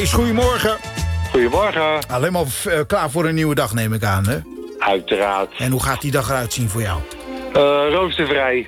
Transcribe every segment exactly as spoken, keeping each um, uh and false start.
Goedemorgen. Goedemorgen. Alleen maar uh, klaar voor een nieuwe dag, neem ik aan, hè? Uiteraard. En hoe gaat die dag eruit zien voor jou? Uh, roostervrij.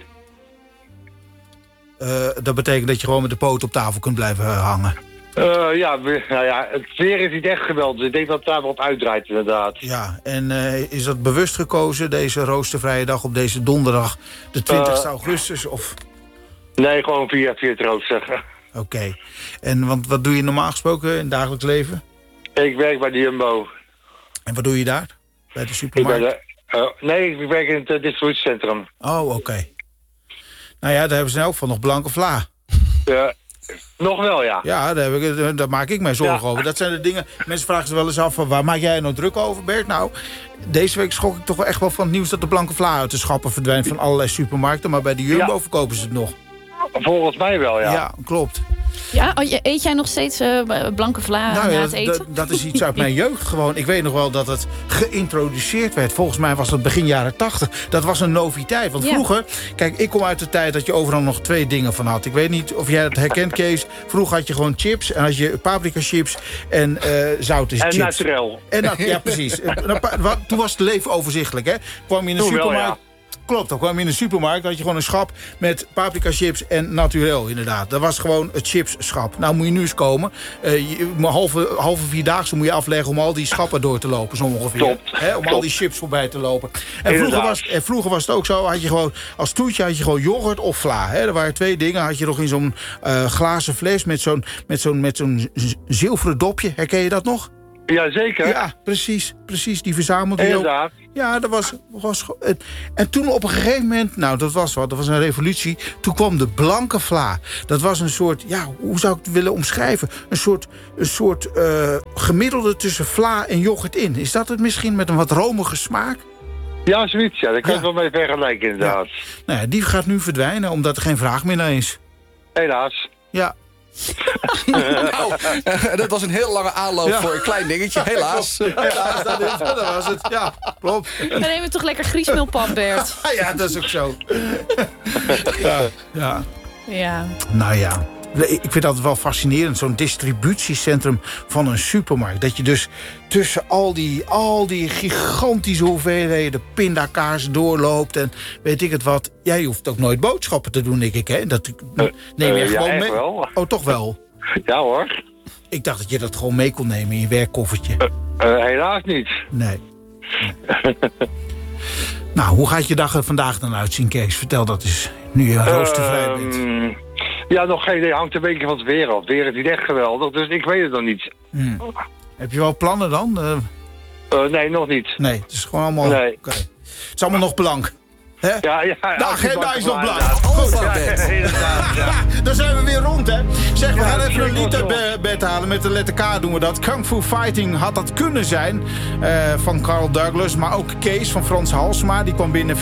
Uh, dat betekent dat je gewoon met de poot op tafel kunt blijven uh, hangen. Uh, ja, we, nou ja, het weer is niet echt geweldig. Dus ik denk dat het daar wel op uitdraait, inderdaad. Ja, en uh, is dat bewust gekozen, deze roostervrije dag op deze donderdag, de twintigste augustus? Of? Nee, gewoon via, via het rooster. Oké. Okay. En want wat doe je normaal gesproken in het dagelijks leven? Ik werk bij de Jumbo. En wat doe je daar? Bij de supermarkt? Ik de, uh, nee, ik werk in het uh, distributiecentrum. Oh, oké. Okay. Nou ja, daar hebben ze in elk geval nog blanke vla. Ja, nog wel, ja. Ja, daar, heb ik, daar maak ik mij zorgen ja. over. Dat zijn de dingen... Mensen vragen zich wel eens af, waar maak jij nou druk over, Bert? Nou, deze week schrok ik toch wel echt wel van het nieuws dat de blanke vla uit de schappen verdwijnt van allerlei supermarkten. Maar bij de Jumbo ja. verkopen ze het nog. Volgens mij wel, ja. Ja, klopt. Ja, eet jij nog steeds uh, blanke vla nou, na ja, het eten? Dat, dat is iets uit mijn jeugd gewoon. Ik weet nog wel dat het geïntroduceerd werd. Volgens mij was dat begin jaren tachtig. Dat was een noviteit. Want ja. vroeger, kijk, ik kom uit de tijd dat je overal nog twee dingen van had. Ik weet niet of jij dat herkent, Kees. Vroeger had je gewoon chips en had je paprika chips en uh, zoute chips. En naturel. En dat, ja, precies. Toen was het leven overzichtelijk, hè? Kwam je in de Toen supermarkt... Wel, ja. Klopt, dan kwam je in de supermarkt, had je gewoon een schap met paprika chips en naturel, inderdaad. Dat was gewoon het chipsschap. Nou moet je nu eens komen. Uh, je, halve, halve vierdaagse moet je afleggen om al die schappen door te lopen, zo ongeveer. Top, He, om top. al die chips voorbij te lopen. En vroeger, was, en vroeger was het ook zo, had je gewoon, als toetje had je gewoon yoghurt of vla. Hè. Er waren twee dingen, had je nog in zo'n uh, glazen fles met zo'n, met zo'n, met zo'n zilveren dopje. Herken je dat nog? Jazeker. Ja, precies, precies. Die verzamelde je ook. Inderdaad. Ja, dat was, was... En toen op een gegeven moment... Nou, dat was wat. Dat was een revolutie. Toen kwam de blanke vla. Dat was een soort... Ja, hoe zou ik het willen omschrijven? Een soort, een soort uh, gemiddelde tussen vla en yoghurt in. Is dat het misschien met een wat romige smaak? Ja, zoiets. Ja, daar kan je ja. wel mee vergelijken, inderdaad. Ja. Nou ja, die gaat nu verdwijnen, omdat er geen vraag meer naar is. Helaas. Ja. nou, uh, dat was een heel lange aanloop ja. voor een klein dingetje. Helaas. Helaas, dat, is, dat was het. Ja, klopt. Dan nemen we toch lekker griesmeelpap, Bert. Ja, dat is ook zo. ja. ja. Ja. Nou ja. Ik vind dat wel fascinerend, zo'n distributiecentrum van een supermarkt. Dat je dus tussen al die, al die gigantische hoeveelheden pindakaas doorloopt en weet ik het wat. Jij hoeft ook nooit boodschappen te doen, denk ik, hè? Dat neem je uh, gewoon ja, mee. Wel. Oh, toch wel? Ja hoor. Ik dacht dat je dat gewoon mee kon nemen in je werkkoffertje. Uh, uh, helaas niet. Nee. nee. Nou, hoe gaat je dag er vandaag dan uitzien, Kees? Vertel dat eens, nu je roostervrij bent. Uh, Ja, nog geen idee. Hangt een beetje van het weer af. Het weer is niet echt geweldig, dus ik weet het nog niet. Hmm. Heb je wel plannen dan? Uh... Uh, nee, nog niet. Nee, het is gewoon allemaal... Nee. Okay. Het is allemaal nog blank. Hè? Ja, ja. De agenda is nog blank. Goed, ja, inderdaad. Ja. Dan zijn we weer rond, hè. Zeg, we ja, gaan even een lied uit bed halen. Met de letter K doen we dat. Kung Fu Fighting had dat kunnen zijn. Uh, van Carl Douglas. Maar ook Kees van Frans Halsema. Die kwam binnen via